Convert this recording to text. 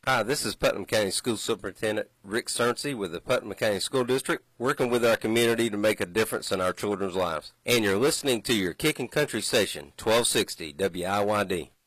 Hi, this is Putnam County School Superintendent Rick Cernsey with the Putnam County School District, working with our community to make a difference in our children's lives. And you're listening to your Kickin' Country station, 1260 WIYD.